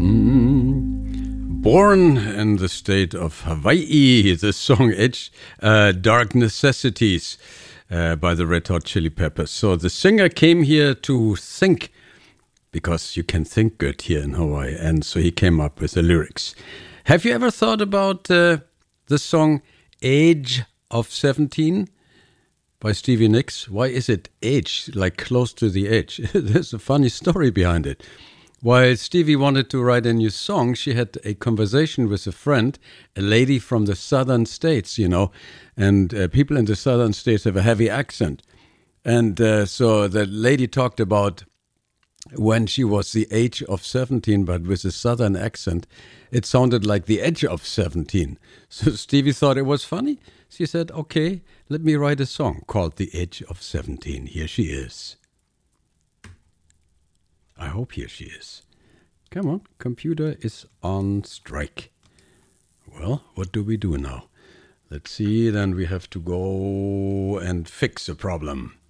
Born in the state of Hawaii, the song Edge, Dark Necessities by the Red Hot Chili Peppers. So the singer came here to think, because you can think good here in Hawaii, and so he came up with the lyrics. Have you ever thought about the song Age of 17 by Stevie Nicks? Why is it age, like close to the edge? There's a funny story behind it. While Stevie wanted to write a new song, she had a conversation with a friend, a lady from the southern states, you know, and people in the southern states have a heavy accent. And so the lady talked about when she was the age of 17, but with a southern accent, it sounded like the edge of 17. So Stevie thought it was funny. She said, okay, let me write a song called The Edge of 17. Here she is. I hope here she is. Come on, computer is on strike. Well, what do we do now? Let's see, then we have to go and fix the problem.